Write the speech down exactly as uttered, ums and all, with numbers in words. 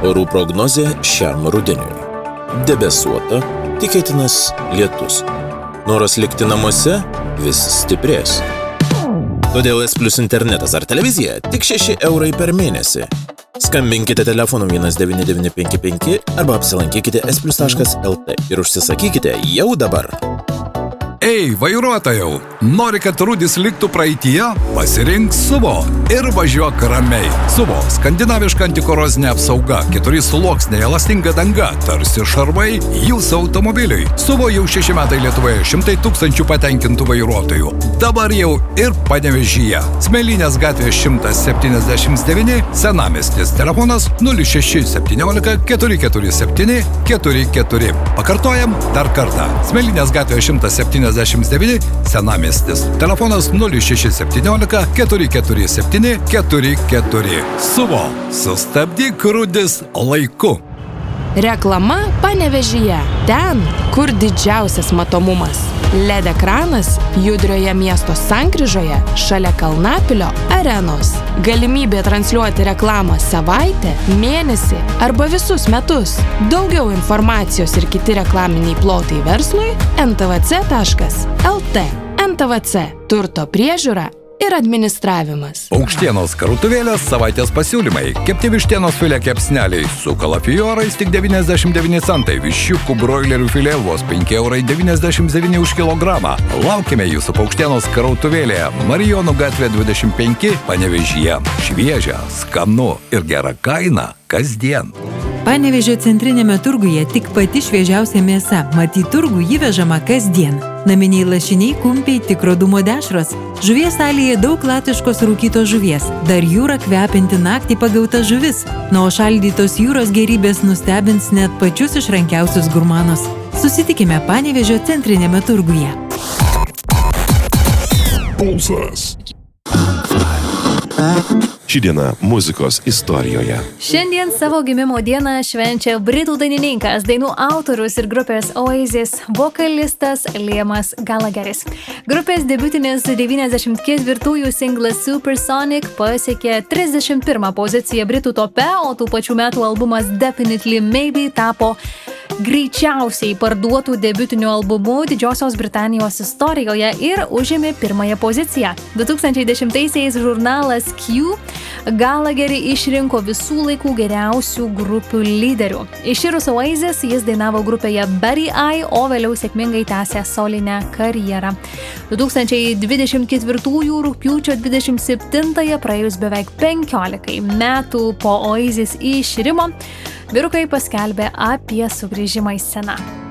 Orų prognozė šiam rudeniui. Debesuota, tikėtinas lietus. Noras likti namuose vis stiprės. Todėl S Plus internetas ar televizija tik šeši eurai per mėnesį. Skambinkite telefonu vienas devyni devyni penki penki arba apsilankykite s plus taškas l t ir užsisakykite jau dabar. Ei, vairuotojau, nori, kad rudis liktų praeityje? Pasirink Suvo ir važiuok ramiai. Suvo – skandinaviška antikorozinė apsauga, keturi sluoksniai, elastinga danga, tarsi šarvai jūsų automobiliui. Suvo jau šeši metai Lietuvoje, šimtai tūkstančių patenkintų vairuotojų. Dabar jau ir Panevėžyje. Smėlynės gatvės šimtas septyniasdešimt devyni, senamiestis, telefonas nulis šeši septyniolika keturi keturi septyni keturi keturi. Pakartojam dar kartą. Smėlynės gatvės šimtas septyniasdešimt devyni, senamiestis, telefonas nulis šeši septyniolika keturi keturi septyni keturi keturi. Suvo, sustabdyk rudis laiku. Reklama Panevėžyje. Ten, kur didžiausias matomumas. L E D ekranas judrioje miesto sankryžoje šalia Kalnapilio arenos. Galimybė transliuoti reklamą savaitę, mėnesį arba visus metus. Daugiau informacijos ir kiti reklaminiai plotai verslui en te ve ce taškas el te. en te ve ce – turto priežiūra ir administravimas. Paukštienos karutuvėlės savaitės pasiūlymai. Kepti vištienos filė kepsneliai su kalafiorais tik devyniasdešimt devyni centai. Viščiukų broilerių filė vos penki eurai devyniasdešimt devyni už kilogramą. Laukime jūsų Paukštienos karutuvėlėje. Marijonų gatvė dvidešimt penki, Panevėžyje. Šviežia, skanu ir gera kaina kasdien. Panevėžio centrinėme turguje tik pati šviežiausia mėsa, mat į turgų jį vežama kasdien. Naminiai lašiniai, kumpiai, tikro dūmo dešros. Žuvies salėje daug latviškos rūkytos žuvies, dar jūra kvepinti naktį pagauta žuvis. Na, o šaldytos jūros gerybės nustebins net pačius išrankiausius gurmanus. Susitikime Panevėžio centrinėme turguje. Pulsas. Ši diena muzikos istorijoje. Šiandien savo gimimo dieną švenčia britų dainininkas, dainų autorius ir grupės Oasis vokalistas Liamas Gallagheris. Grupės debiutinis devyniasdešimt ketvirtųjų singlas Supersonic pasiekė trisdešimt pirmą poziciją britų tope, o tų pačių metų albumas Definitely Maybe tapo greičiausiai parduotų debiutinių albumų Didžiosios Britanijos istorijoje ir užėmė pirmąją poziciją. du tūkstančiai dešimtaisiais žurnalas Q Gallagherį išrinko visų laikų geriausių grupių lyderių. Iširus Oasis jis dainavo grupėje Buddy Eye, o vėliau sėkmingai tęsė solinę karjerą. du tūkstančiai dvidešimt ketvirtųjų rugpjūčio dvidešimt septintąją, praėjus beveik penkiolikai metų po Oasis iširimo, vyrukai paskelbė apie sugrįžimą į sceną.